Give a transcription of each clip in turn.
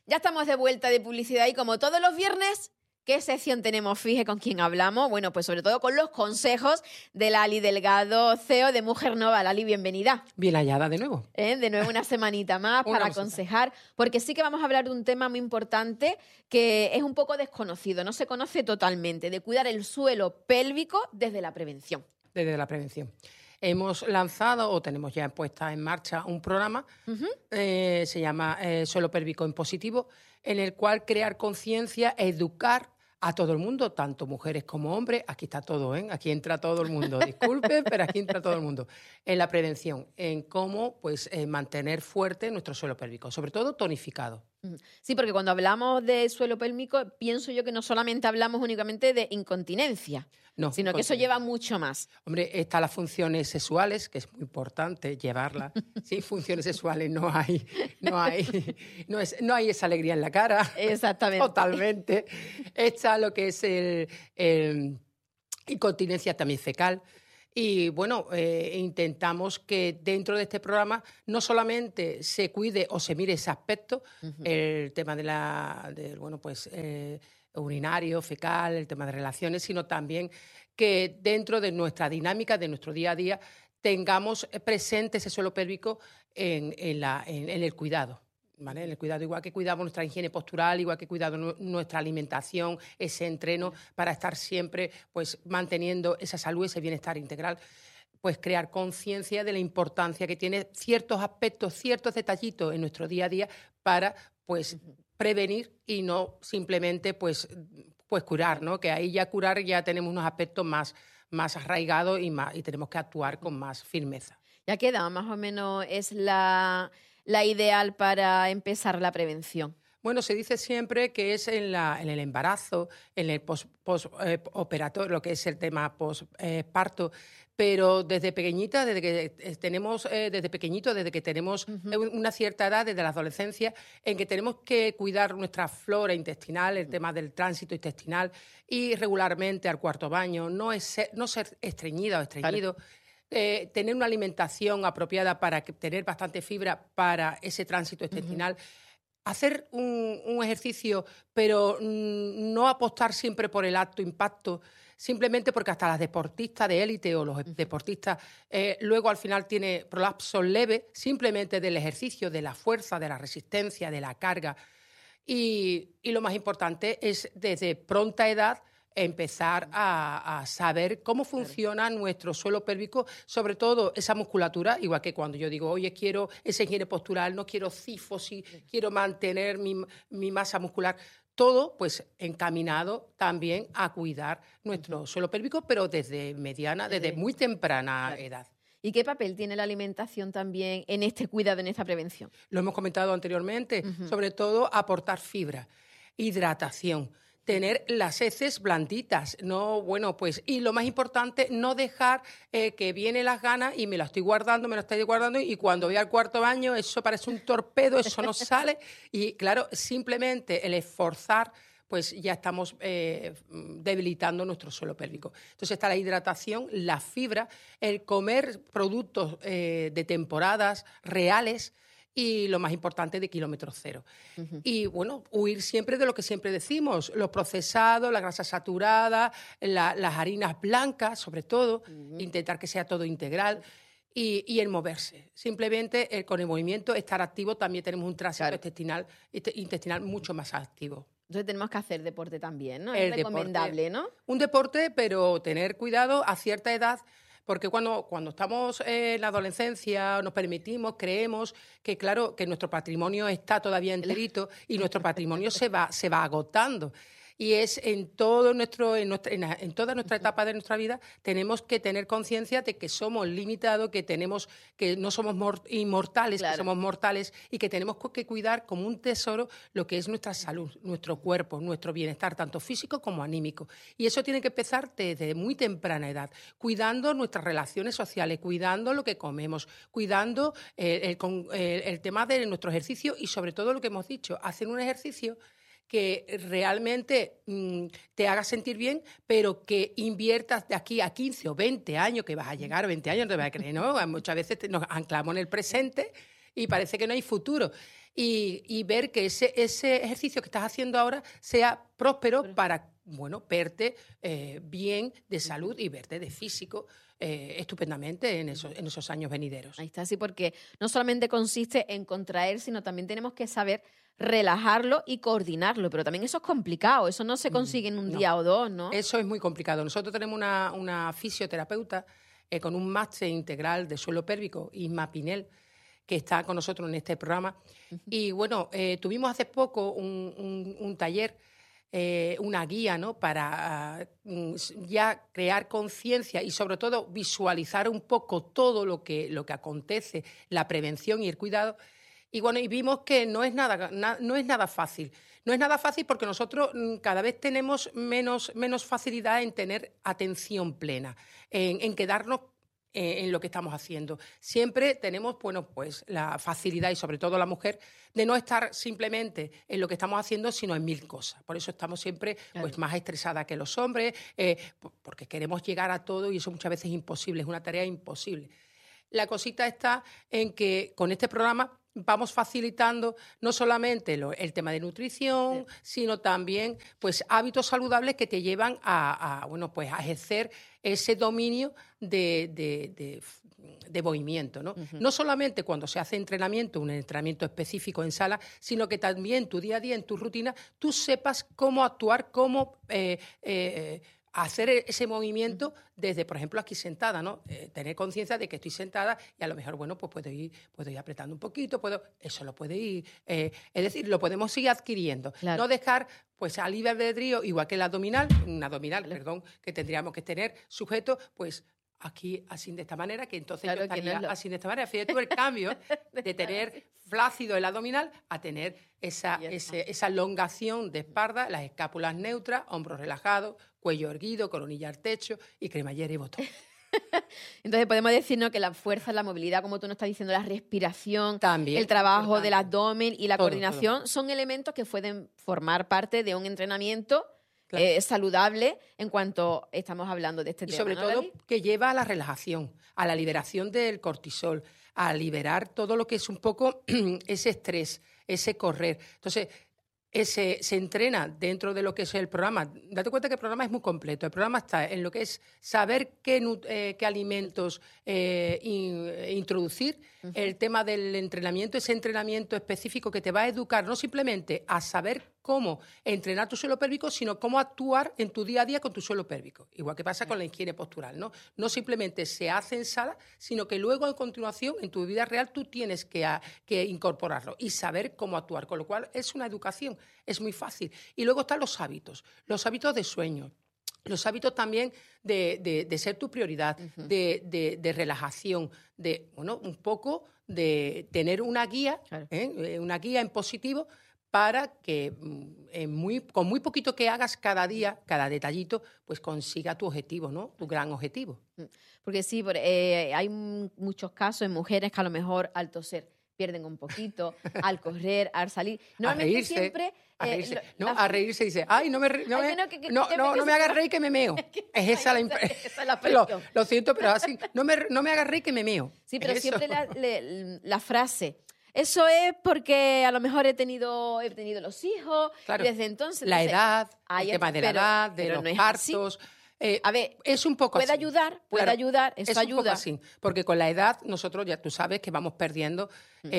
Ya estamos de vuelta de publicidad y como todos los viernes, ¿qué sección tenemos, Fije, con quién hablamos? Bueno, pues sobre todo con los consejos de Lali Delgado, CEO de Mujer Nova. Lali, bienvenida. Bien hallada de nuevo. De nuevo una semanita más para aconsejar, porque sí que vamos a hablar de un tema muy importante que es un poco desconocido, no se conoce totalmente, de cuidar el suelo pélvico desde la prevención. Desde la prevención. Hemos lanzado o tenemos ya puesta en marcha un programa, se llama Suelo Pélvico en Positivo, en el cual crear conciencia, educar a todo el mundo, tanto mujeres como hombres. Aquí está todo, aquí entra todo el mundo. Disculpen, pero aquí entra todo el mundo. En la prevención, en cómo mantener fuerte nuestro suelo pélvico, sobre todo tonificado. Sí, porque cuando hablamos de suelo pélvico, pienso yo que no solamente hablamos únicamente de incontinencia, sino que eso lleva mucho más. Hombre, están las funciones sexuales, que es muy importante llevarlas. Sin funciones sexuales no hay esa alegría en la cara. Exactamente. Totalmente. Está lo que es el incontinencia también fecal. Y bueno, intentamos que dentro de este programa no solamente se cuide o se mire ese aspecto, el tema urinario, fecal, el tema de relaciones, sino también que dentro de nuestra dinámica, de nuestro día a día, tengamos presente ese suelo pélvico en el cuidado. ¿Vale? En el cuidado, igual que cuidamos nuestra higiene postural, igual que cuidamos nuestra alimentación, ese entreno para estar siempre manteniendo esa salud, ese bienestar integral, pues crear conciencia de la importancia que tiene ciertos aspectos, ciertos detallitos en nuestro día a día para prevenir y no simplemente curar, ¿no? Que ahí ya curar ya tenemos unos aspectos más arraigados y tenemos que actuar con más firmeza. Ya queda, más o menos es la ideal para empezar la prevención. Bueno, se dice siempre que es en el embarazo, en el postoperatorio, lo que es el tema postparto, pero desde pequeñita, desde que tenemos una cierta edad, desde la adolescencia, en que tenemos que cuidar nuestra flora intestinal, el tema del tránsito intestinal, y regularmente al cuarto baño, no ser estreñida o estreñido. Claro. Tener una alimentación apropiada para tener bastante fibra para ese tránsito intestinal. Hacer un ejercicio, pero no apostar siempre por el alto impacto, simplemente porque hasta las deportistas de élite o los deportistas luego al final tiene prolapsos leves, simplemente del ejercicio, de la fuerza, de la resistencia, de la carga. Y lo más importante es desde pronta edad empezar a saber cómo funciona nuestro suelo pélvico, sobre todo esa musculatura, igual que cuando yo digo, oye, quiero esa higiene postural, no quiero cifosis, quiero mantener mi masa muscular. Todo encaminado también a cuidar nuestro suelo pélvico, pero desde muy temprana edad. ¿Y qué papel tiene la alimentación también en este cuidado, en esta prevención? Lo hemos comentado anteriormente, sobre todo aportar fibra, hidratación, tener las heces blanditas, y lo más importante, no dejar que vienen las ganas y me lo estoy guardando y cuando voy al cuarto baño eso parece un torpedo, eso no sale y claro, simplemente el esforzar ya estamos debilitando nuestro suelo pélvico. Entonces está la hidratación, la fibra, el comer productos de temporadas reales, y lo más importante, de kilómetro cero. Y, huir siempre de lo que siempre decimos, los procesados, la grasa saturada, las harinas blancas, sobre todo, intentar que sea todo integral y el moverse. Simplemente con el movimiento, estar activo, también tenemos un tránsito intestinal mucho más activo. Entonces tenemos que hacer deporte también, ¿no? Es recomendable, deporte, ¿no? Un deporte, pero tener cuidado a cierta edad. Porque cuando estamos en la adolescencia nos creemos que, claro, que nuestro patrimonio está todavía enterito y nuestro patrimonio se va agotando. Y es en toda nuestra etapa de nuestra vida tenemos que tener conciencia de que somos limitados, que no somos inmortales, claro, que somos mortales y que tenemos que cuidar como un tesoro lo que es nuestra salud, nuestro cuerpo, nuestro bienestar, tanto físico como anímico. Y eso tiene que empezar desde muy temprana edad, cuidando nuestras relaciones sociales, cuidando lo que comemos, cuidando el tema de nuestro ejercicio y sobre todo lo que hemos dicho, hacer un ejercicio que realmente te haga sentir bien, pero que inviertas de aquí a 15 o 20 años, que vas a llegar a 20 años, no te vas a creer, ¿no? Muchas veces nos anclamos en el presente y parece que no hay futuro. y ver que ese ejercicio que estás haciendo ahora sea próspero para, bueno, verte bien de salud y verte de físico estupendamente en esos años venideros. Ahí está, sí, porque no solamente consiste en contraer, sino también tenemos que saber relajarlo y coordinarlo, pero también eso es complicado, eso no se consigue en un día o dos, ¿no? Eso es muy complicado. Nosotros tenemos una fisioterapeuta con un máster integral de suelo pélvico, Isma Pinel, que está con nosotros en este programa. Y bueno, tuvimos hace poco un taller, una guía, ¿no?, para ya crear conciencia y sobre todo visualizar un poco todo lo que acontece, la prevención y el cuidado. Y bueno, y vimos que no es nada fácil. No es nada fácil porque nosotros cada vez tenemos menos facilidad en tener atención plena, en quedarnos en lo que estamos haciendo. Siempre tenemos, bueno, pues la facilidad, y sobre todo la mujer, de no estar simplemente en lo que estamos haciendo, sino en 1000 cosas. Por eso estamos siempre pues más estresadas que los hombres, porque queremos llegar a todo y eso muchas veces es imposible, es una tarea imposible. La cosita está en que con este programa vamos facilitando no solamente el tema de nutrición, sino también pues hábitos saludables que te llevan a ejercer ese dominio de movimiento, ¿no? No solamente cuando se hace entrenamiento, un entrenamiento específico en sala, sino que también tu día a día, en tu rutina, tú sepas cómo actuar, cómo hacer ese movimiento desde, por ejemplo, aquí sentada, ¿no? Tener conciencia de que estoy sentada y a lo mejor, bueno, pues puedo ir apretando un poquito, eso lo puede ir, es decir, lo podemos seguir adquiriendo. Claro. No dejar, pues, a libre albedrío, igual que un abdominal, que tendríamos que tener sujeto, pues, aquí así de esta manera, que entonces yo estaría así de esta manera. Fíjate tú el cambio de tener flácido el abdominal a tener esa elongación de espalda, las escápulas neutras, hombros relajados, cuello erguido, coronilla al techo y cremallera y botón. Entonces podemos decirnos que la fuerza, la movilidad, como tú nos estás diciendo, la respiración, también, el trabajo del abdomen y la coordinación son elementos que pueden formar parte de un entrenamiento saludable en cuanto estamos hablando de este tema. Y sobre todo que lleva a la relajación, a la liberación del cortisol, a liberar todo lo que es un poco ese estrés, ese correr. Entonces, se entrena dentro de lo que es el programa. Date cuenta que el programa es muy completo. El programa está en lo que es saber qué alimentos introducir, el tema del entrenamiento, ese entrenamiento específico que te va a educar no simplemente a saber cómo entrenar tu suelo pélvico, sino cómo actuar en tu día a día con tu suelo pélvico. Igual que pasa con la higiene postural, ¿no? No simplemente se hace en sala, sino que luego, a continuación, en tu vida real, tú tienes que incorporarlo y saber cómo actuar. Con lo cual, es una educación, es muy fácil. Y luego están los hábitos de sueño. Los hábitos también de ser tu prioridad, de relajación, un poco de tener una guía, una guía en positivo, para que con muy poquito que hagas cada día, cada detallito, pues consiga tu objetivo, ¿no? Tu gran objetivo. Porque sí, hay muchos casos en mujeres que a lo mejor al toser pierden un poquito, al correr, al salir. Normalmente reírse, siempre... a reírse y dice, ay, no me hagas reír que me meo. Esa es la expresión. Lo siento, pero así, no me hagas reír que me meo. Sí, pero siempre la frase... Eso es porque a lo mejor he tenido los hijos, claro, y desde entonces... La edad, el tema de la edad, de los partos... a ver, es un poco puede así. Ayudar, eso es ayuda. Un poco así, porque con la edad nosotros ya tú sabes que vamos perdiendo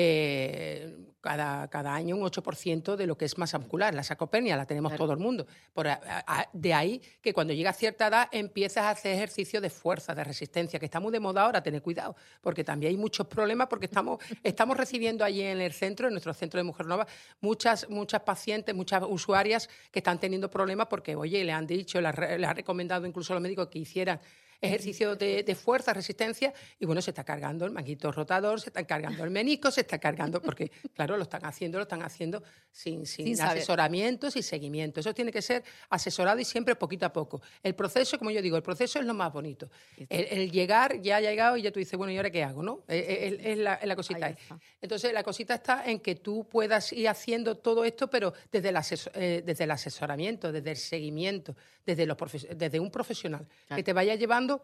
cada año un 8% de lo que es masa muscular. La sarcopenia la tenemos todo el mundo. De ahí que cuando llega a cierta edad empiezas a hacer ejercicio de fuerza, de resistencia, que está muy de moda ahora, tener cuidado, porque también hay muchos problemas, porque estamos recibiendo allí en el centro, en nuestro centro de Mujer Nova, muchas pacientes, muchas usuarias que están teniendo problemas porque, oye, le han dicho, le ha recomendado incluso a los médicos que hicieran ejercicio de fuerza, resistencia, y bueno, se está cargando el manguito rotador, se está cargando el menisco, se está cargando, porque claro, lo están haciendo sin asesoramiento, sin seguimiento. Eso tiene que ser asesorado y siempre poquito a poco. El proceso, como yo digo, el proceso es lo más bonito. El llegar, ya ha llegado y ya tú dices, bueno, ¿y ahora qué hago? ¿No? Es la cosita. Entonces, la cosita está en que tú puedas ir haciendo todo esto, pero desde el asesoramiento, desde el seguimiento, desde un profesional que te vaya llevando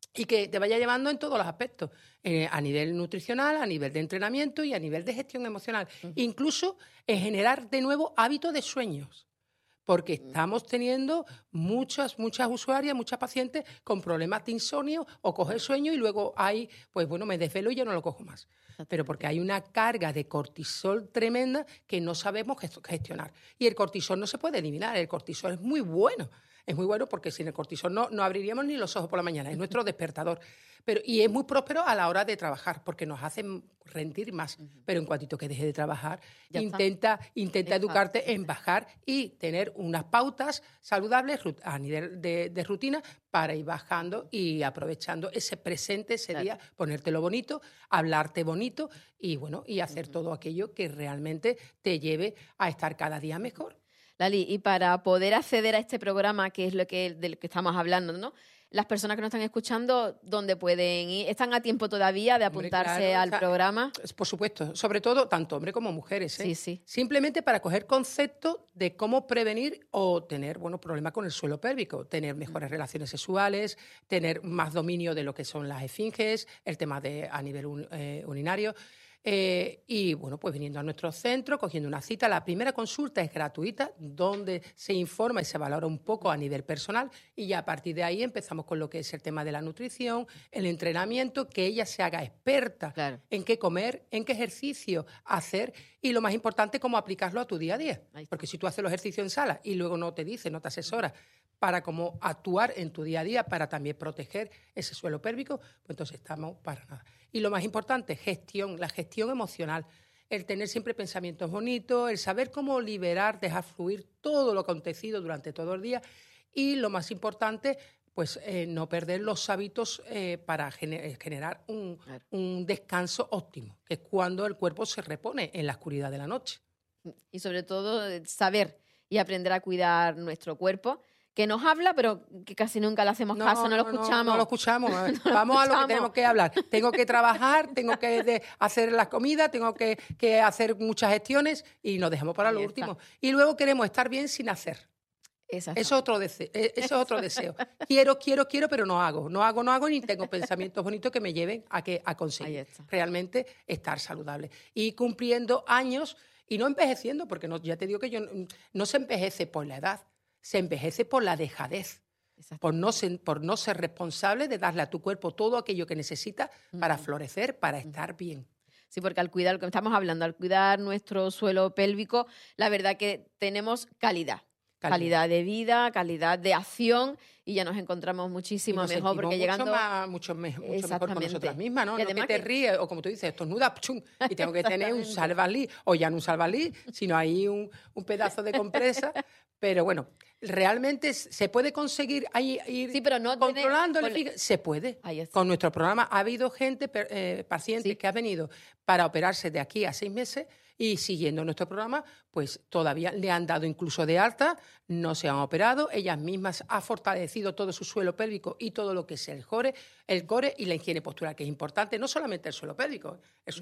y que te vaya llevando en todos los aspectos, a nivel nutricional, a nivel de entrenamiento y a nivel de gestión emocional. Incluso en generar de nuevo hábitos de sueños. Porque estamos teniendo muchas usuarias, muchas pacientes con problemas de insomnio o coger sueño y luego pues bueno, me desvelo y ya no lo cojo más. Pero porque hay una carga de cortisol tremenda que no sabemos gestionar. Y el cortisol no se puede eliminar, el cortisol es muy bueno. Es muy bueno porque sin el cortisol no abriríamos ni los ojos por la mañana, es nuestro despertador. Y es muy próspero a la hora de trabajar porque nos hace rendir más. Pero en cuantito que deje de trabajar, intenta educarte en bajar y tener unas pautas saludables a nivel de rutina para ir bajando y aprovechando ese presente, ese día, ponértelo bonito, hablarte bonito y, bueno, y hacer todo aquello que realmente te lleve a estar cada día mejor. Lali, y para poder acceder a este programa, que es del que estamos hablando, ¿no? Las personas que nos están escuchando, ¿dónde pueden ir? ¿Están a tiempo todavía de apuntarse al programa? Por supuesto, sobre todo tanto hombres como mujeres. Sí. Simplemente para coger conceptos de cómo prevenir o tener problemas con el suelo pélvico, tener mejores relaciones sexuales, tener más dominio de lo que son las esfinges, el tema a nivel urinario. Y bueno, pues viniendo a nuestro centro, cogiendo una cita. La primera consulta es gratuita, donde se informa y se valora un poco a nivel personal y ya a partir de ahí empezamos con lo que es el tema de la nutrición, el entrenamiento, que ella se haga experta en qué comer, en qué ejercicio hacer y lo más importante, cómo aplicarlo a tu día a día. Porque si tú haces los ejercicios en sala y luego no te dice, no te asesora para cómo actuar en tu día a día para también proteger ese suelo pélvico, pues entonces estamos para nada. Y lo más importante, la gestión emocional, el tener siempre pensamientos bonitos, el saber cómo liberar, dejar fluir todo lo acontecido durante todo el día y lo más importante, pues no perder los hábitos para generar un descanso óptimo, que es cuando el cuerpo se repone en la oscuridad de la noche. Y sobre todo saber y aprender a cuidar nuestro cuerpo, que nos habla, pero que casi nunca le hacemos caso, no lo escuchamos. No lo escuchamos. Vamos a lo que tenemos que hablar. Tengo que trabajar, tengo que hacer la comida, tengo que hacer muchas gestiones y nos dejamos para lo último. Y luego queremos estar bien sin hacer. Eso es otro deseo. Quiero, pero no hago. No hago ni tengo pensamientos bonitos que me lleven a conseguir realmente estar saludable. Y cumpliendo años y no envejeciendo, porque ya te digo que no se envejece por la edad. Se envejece por la dejadez, por no ser responsable de darle a tu cuerpo todo aquello que necesita para florecer, para estar bien. Sí, porque al cuidar, lo que estamos hablando, al cuidar nuestro suelo pélvico, la verdad que tenemos calidad de vida, calidad de acción y ya nos encontramos muchísimo mejor porque llegando mucho mejor con nosotras mismas, ¿no? Y además no que te ríes o como tú dices, estornuda y tengo que tener un salvalí o ya no un salvalí, sino ahí un pedazo de compresa. Pero bueno, realmente se puede conseguir ir pero no controlando se puede. Con nuestro programa ha habido gente, pacientes que ha venido para operarse de aquí a 6 meses y siguiendo nuestro programa, pues todavía le han dado incluso de alta, no se han operado, ellas mismas han fortalecido todo su suelo pélvico y todo lo que es el core y la higiene postural, que es importante, no solamente el suelo pélvico,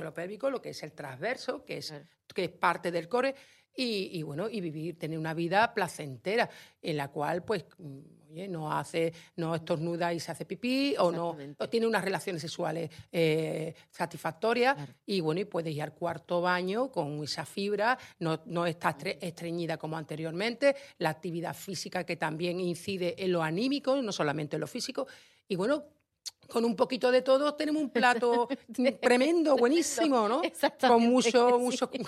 lo que es el transverso, que es parte del core, y bueno, y tener una vida placentera en la cual pues no estornuda y se hace pipí o no tiene unas relaciones sexuales satisfactorias y bueno, y puedes ir al cuarto baño con esa fibra, no está estreñida como anteriormente, la actividad física que también incide en lo anímico, no solamente en lo físico, y bueno, con un poquito de todo tenemos un plato tremendo, buenísimo, ¿no? Con mucho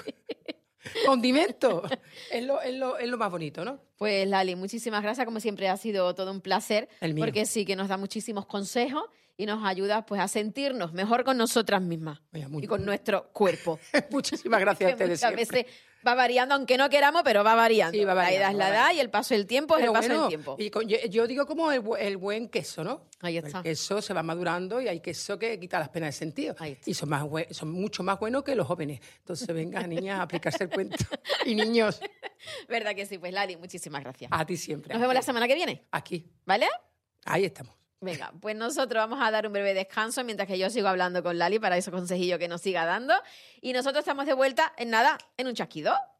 condimento. Es lo más bonito, ¿no? Pues Lali, muchísimas gracias. Como siempre ha sido todo un placer. El mío. Porque sí que nos da muchísimos consejos y nos ayuda pues a sentirnos mejor con nosotras mismas y con nuestro cuerpo. Muchísimas gracias a ustedes siempre. Muchas veces va variando, aunque no queramos, pero va variando. Sí, va variando. La edad es la edad y el paso del tiempo es el paso del tiempo. Y yo digo como el buen queso, ¿no? Ahí está. El queso se va madurando y hay queso que quita las penas de sentido. Y son mucho más buenos que los jóvenes. Entonces, venga, niñas, a aplicarse el cuento. Y niños. ¿Verdad que sí? Pues Lali, muchísimas gracias. A ti siempre. Nos vemos la semana que viene. Aquí. ¿Vale? Ahí estamos. Venga, pues nosotros vamos a dar un breve descanso mientras que yo sigo hablando con Lali para esos consejillos que nos siga dando. Y nosotros estamos de vuelta en un chasquido.